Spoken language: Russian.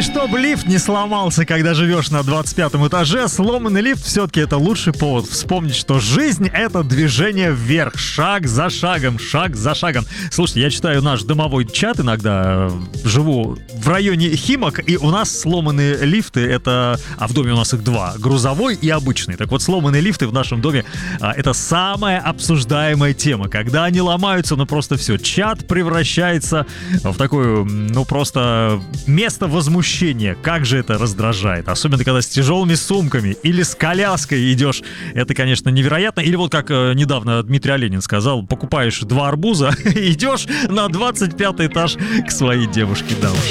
чтобы лифт не сломался, когда живешь на 25 этаже, сломанный лифт все-таки это лучший повод вспомнить, что жизнь — это движение вверх, шаг за шагом, шаг за шагом. Слушайте, я читаю наш домовой чат иногда, живу в районе Химок, и у нас сломанные лифты, это... А в доме у нас их два, грузовой и обычный. Так вот, сломанные лифты в нашем доме — это самая обсуждаемая тема. Когда они ломаются, ну просто все, чат превращается в такое, ну просто место возмущения. Как же это раздражает. Особенно, когда с тяжелыми сумками или с коляской идешь. Это, конечно, невероятно. Или вот как недавно Дмитрий Оленин сказал, покупаешь 2 арбуза, идешь на 25 этаж к своей девушке. Да уж.